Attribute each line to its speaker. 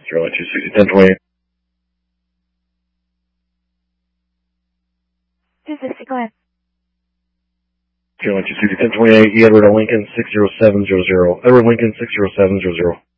Speaker 1: 09260 1028.
Speaker 2: 260, go ahead.
Speaker 1: 09260 1028, Edward Lincoln 60700. Edward Lincoln 60700.